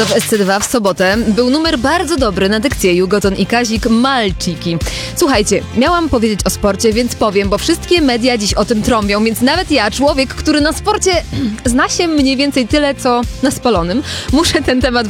To w SC2 w sobotę był numer bardzo dobry na dykcję Jugoton i Kazik Malciki. Słuchajcie, miałam powiedzieć o sporcie, więc powiem, bo wszystkie media dziś o tym trąbią, więc nawet ja, człowiek, który na sporcie zna się mniej więcej tyle, co na spalonym, muszę ten temat